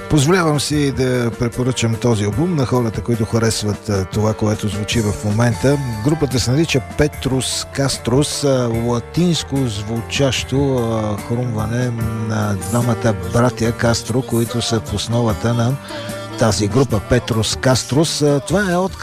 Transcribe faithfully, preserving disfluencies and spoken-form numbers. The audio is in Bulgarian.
Позволявам си да препоръчам този албум на хората, които харесват това, което звучи в момента. Групата се нарича Петрус Каструс, латинско звучащо хрумване на двамата братя Кастро, които са в основата на тази група Петрус Каструс. Това е от